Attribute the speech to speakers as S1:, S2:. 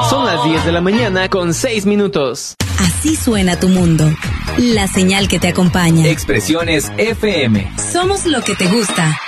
S1: Son las 10 de la mañana con 6 minutos.
S2: Así suena tu mundo. La señal que te acompaña.
S3: Expresiones FM.
S2: Somos lo que te gusta.